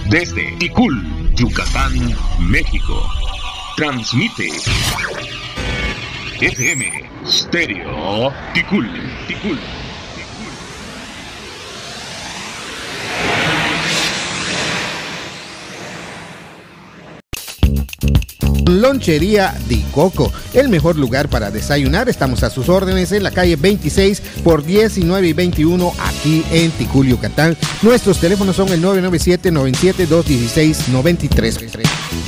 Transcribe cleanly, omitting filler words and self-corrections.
Desde Ticul, Yucatán, México. Transmite FM Stereo Ticul. Lonchería Di Coco, el mejor lugar para desayunar. Estamos a sus órdenes en la calle 26 por 19 y 21 aquí en Ticul, Yucatán. Nuestros teléfonos son el 997-97-216-93.